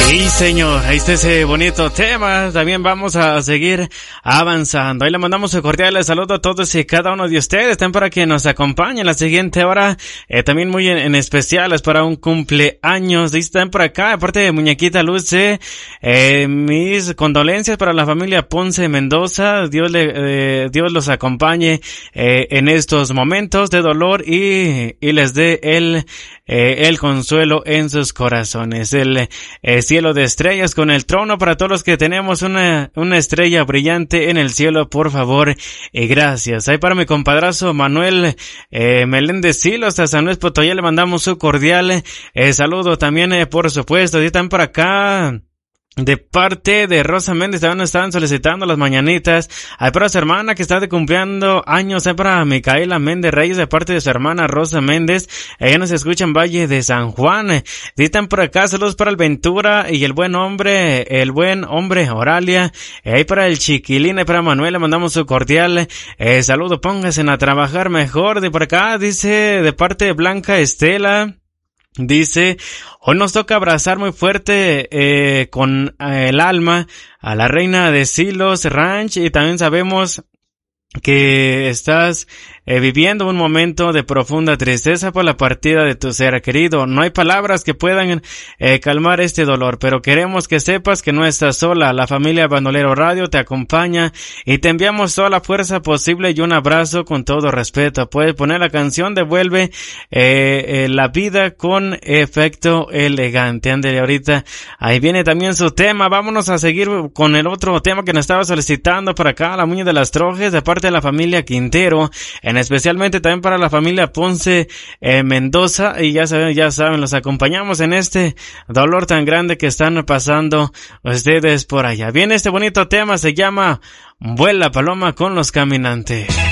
Sí, señor, ahí está ese bonito tema. También vamos a seguir avanzando. Ahí le mandamos un cordial saludo a todos y cada uno de ustedes. Están para que nos acompañen la siguiente hora. También muy en especial es para un cumpleaños. Ahí están por acá, aparte de Muñequita Luce. Mis condolencias para la familia Ponce Mendoza. Dios los acompañe en estos momentos de dolor y les dé el consuelo en sus corazones. El cielo de estrellas con el trono para todos los que tenemos una estrella brillante en el cielo, por favor, gracias. Ahí para mi compadrazo Manuel Meléndez Silos hasta San Luis Potosí le mandamos su cordial saludo también, por supuesto. Y están por acá de parte de Rosa Méndez, también estaban solicitando las mañanitas. Hay para su hermana que está de cumpliendo años. Hay para Micaela Méndez Reyes de parte de su hermana Rosa Méndez. Ella nos escucha en Valle de San Juan. Dicen por acá saludos para el Ventura y el buen hombre Oralia. Hay para el Chiquilín, y para Manuel le mandamos su cordial saludo. Pónganse a trabajar mejor. De por acá dice de parte de Blanca Estela. Dice, hoy nos toca abrazar muy fuerte con el alma a la reina de Silos Ranch, y también sabemos que estás viviendo un momento de profunda tristeza por la partida de tu ser querido. No hay palabras que puedan calmar este dolor, pero queremos que sepas que no estás sola. La familia Bandolero Radio te acompaña y te enviamos toda la fuerza posible y un abrazo con todo respeto. Puedes poner la canción Devuelve la vida con efecto elegante. Ándale, ahorita ahí viene también su tema. Vámonos a seguir con el otro tema que nos estaba solicitando por acá, la Muñe de las Trojes, de parte de la familia Quintero, especialmente también para la familia Ponce Mendoza, y ya saben, los acompañamos en este dolor tan grande que están pasando ustedes por allá. Viene este bonito tema, se llama Vuela Paloma con los Caminantes.